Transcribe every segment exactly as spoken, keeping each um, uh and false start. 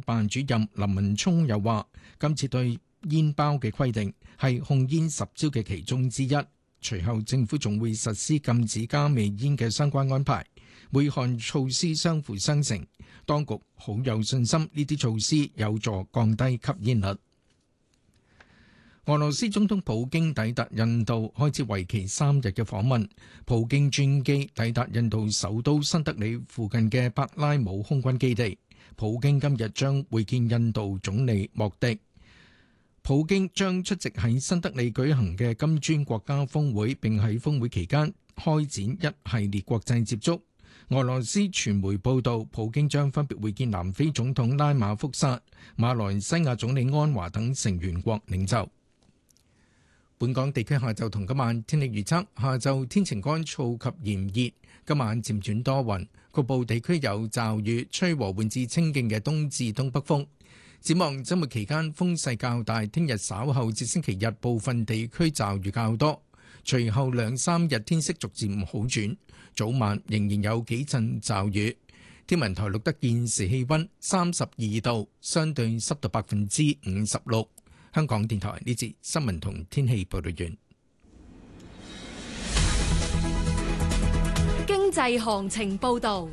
辦主任林文聰又話，今次對煙包嘅規定係控煙十招嘅其中之一，隨後政府仲會實施禁止加味煙嘅相關安排，每項措施相輔相成，當局好有信心呢啲措施有助降低吸煙率。俄羅斯總統普京抵達印度，開始為期三日嘅訪問。普京專機抵達印度首都新德里附近嘅柏拉姆空軍基地。普京今日將會見印度總理莫迪。普京將出席喺新德里舉行嘅金磚國家峰會，並喺峰會期間開展一系列國際接觸。俄羅斯傳媒報道，普京將分別會見南非總統拉馬福薩、馬來西亞總理安華等成員國領袖。本港地區下晝同今晚天氣預測：下晝天晴乾燥及炎熱，今晚漸轉多雲，局部地區有驟雨，吹和緩至清勁嘅東至東北風。展望週末期間風勢較大，聽日稍後至星期日部分地區驟雨較多，隨後兩三日天色逐漸好轉，早晚仍然有幾陣驟雨。天文台錄得現時氣溫三十二度，相對濕度百分之五十六。香港電台呢節新聞同天氣報道完。 經濟行情報道。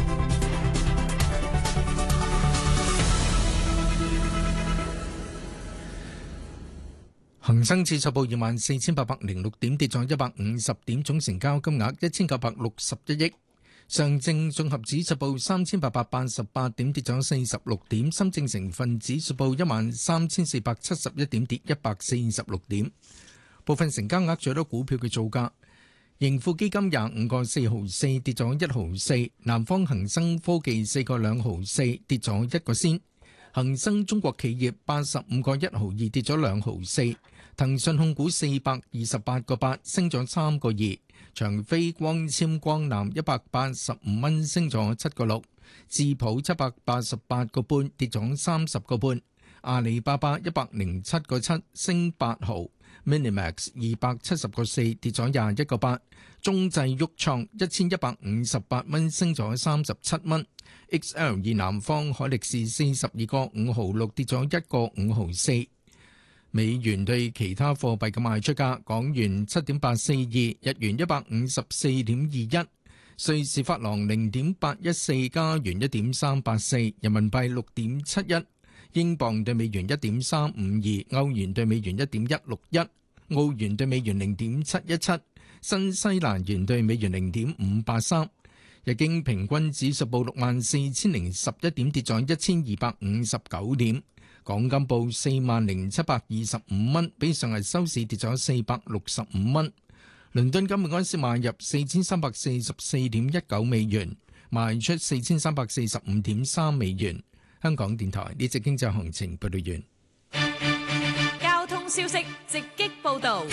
恒生指數報二萬四千八百零六點，跌咗一百五十點，總成交金額一千九百六十一億。上證綜合指數報三千八百八十八點，跌咗四十六點。深證成分指數報一萬三千四百七十一點，跌一百四十六點。部分成交額最多股票嘅造價：盈富基金廿五個四毫四，跌咗一毫四；南方恒生科技四個兩毫四，跌咗一個仙；恒生中國企業八十五個一毫二，跌咗兩毫四；騰訊控股四百二十八個八，升咗三個二。長飛光纖光纜一百八十五蚊，升咗七個六；智普七百八十八個半，跌咗三十個半；阿里巴巴一百零七個七，升八毫；Minimax 二百七十個四，跌咗廿一個八；中製旭創一千一百五十八蚊，升咗三十七蚊；X L 二南方海力士四十二個五毫六，跌咗一個五毫四。美元對其他貨幣嘅賣出價：港元七點八四二，日元一百五十四點二一，瑞士法郎零點八一四，加元一點三八四，人民幣六點七一，英鎊對美元一點三五二，歐元對美元一點一六一，澳元對美元零點七一七，新西蘭元對美元零點五八三。日經平均指數報六萬四千零十一點，跌咗一千二百五十九點。港金報四萬零七百二十五蚊，比上日收市跌咗四百六十五蚊。倫敦金每安士買入四千三百四十四點一九美元，賣出四千三百四十五點三美元。香港電台呢節經濟行情報道完。 交通消息直擊報道。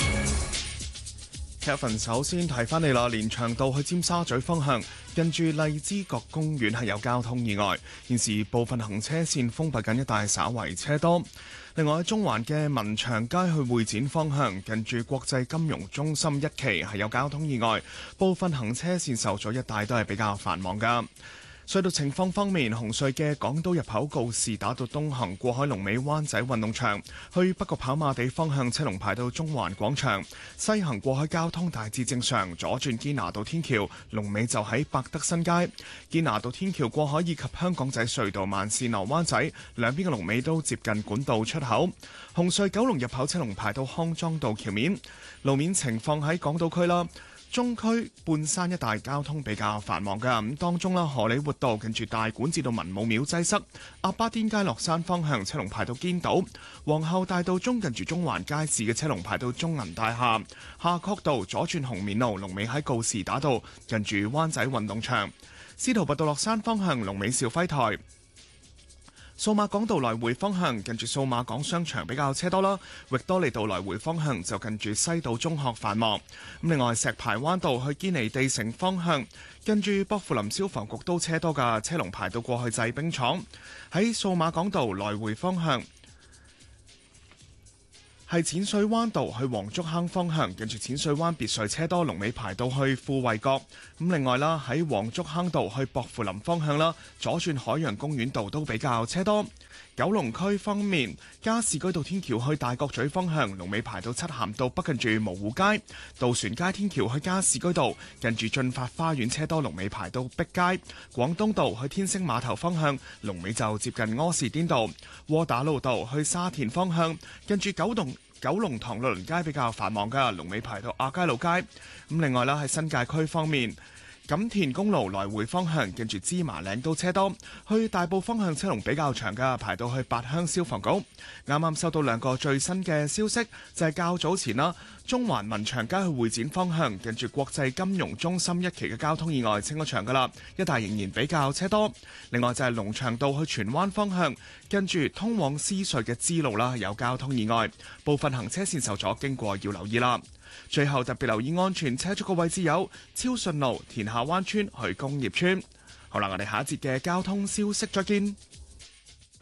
Kevin 首先提翻你啦，連翔道去尖沙咀方向，近住荔枝角公園係有交通意外，現時部分行車線封閉緊，一帶稍為車多。另外喺中環嘅民祥街去會展方向，近住國際金融中心一期係有交通意外，部分行車線受阻，一帶都係比較繁忙噶。隧道情況方面，紅隧嘅港島入口告士打道東行過海龍尾灣仔運動場，去北角跑馬地方向車龍排到中環廣場；西行過海交通大致正常，左轉堅拿道天橋龍尾就喺百德新街。堅拿道天橋過海以及香港仔隧道慢線流灣仔兩邊嘅龍尾都接近管道出口。紅隧九龍入口車龍排到康莊道橋面。路面情況喺港島區啦。中區半山一帶交通比較繁忙嘅，咁當中啦，荷里活道近住大館至到文武廟擠塞；鴨巴甸街落山方向車龍排到堅道；皇后大道中近住中環街市嘅車龍排到中銀大廈；夏慤道左轉紅棉路龍尾喺告士打道近住灣仔運動場；司徒拔道落山方向龍尾兆輝台。數碼港道來回方向近住數碼港商場比較車多啦，域多利道來回方向就近住西道中學繁忙。咁另外石排灣道去堅尼地城方向近住薄扶林消防局都車多㗎，車龍排到過去製冰廠。喺數碼港道來回方向係淺水灣道去黃竹坑方向，跟住淺水灣別墅車多，龍尾排到去富衛閣。咁另外啦，喺黃竹坑道去薄扶林方向啦，左轉海洋公園道都比較車多。九龍區方面，加士居道天橋去大角咀方向，龍尾排到漆咸道北近住蕪湖街；渡船街天橋去加士居道，近住駿發花園車多，龍尾排到碧街；廣東道去天星碼頭方向，龍尾就接近柯士甸道；窩打老道去沙田方向，近住九龍九龍塘律倫街比較繁忙㗎，龍尾排到亞皆老街。咁另外啦，喺新界區方面，錦田公路來回方向，近住芝麻嶺都車多；去大埔方向車龍比較長㗎，排到去八鄉消防局。啱啱收到兩個最新嘅消息，就係較早前啦，中環文祥街去會展方向，近住國際金融中心一期嘅交通意外清咗場㗎啦，一帶仍然比較車多。另外就係龍翔道去荃灣方向，跟住通往獅隧嘅支路啦，有交通意外，部分行車線受阻，經過要留意啦。最後特別留意安全車速嘅位置有超順路田下灣村去工業村。好啦，我哋下一節嘅交通消息再見。